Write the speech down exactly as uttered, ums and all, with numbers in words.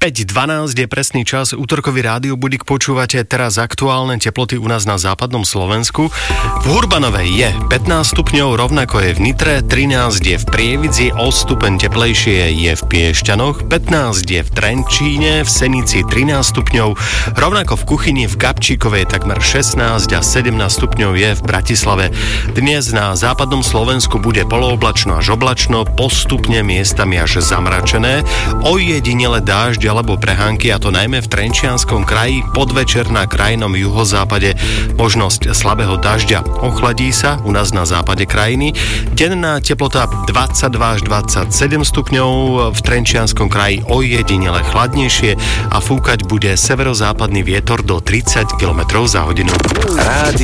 päť dvanásť je presný čas, útorkový rádiobudík počúvate, teraz aktuálne teploty u nás na západnom Slovensku. V Hurbanovej je pätnásť stupňov, rovnako je v Nitre, trinásť je v Prievidzi, o stupeň teplejšie je v Piešťanoch, pätnásť je v Trenčíne, v Senici trinásť stupňov, rovnako v Kuchyni, v Gabčíkovej takmer šestnásť a sedemnásť stupňov je v Bratislave. Dnes na západnom Slovensku bude polooblačno až oblačno, postupne miestami až zamračené, ojedinele dážď alebo prehánky, a to najmä v Trenčianskom kraji, podvečer na krajnom juhozápade možnosť slabého dažďa. Ochladí sa u nás na západe krajiny. Denná teplota dvadsaťdva až dvadsaťsedem stupňov, v Trenčianskom kraji ojedinele chladnejšie a fúkať bude severozápadný vietor do tridsať kilometrov za hodinu. Rádio